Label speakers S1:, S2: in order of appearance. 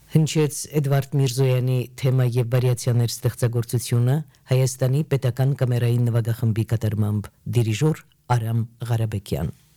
S1: Հնչեց Էդվարդ Միրզոյանի թեմա եւ վարիացիաներ ստեղծագործությունը Հայաստանի պետական կամերային նվագախմբի կատարմամբ դիրիժոր Արամ Ղարաբեկյան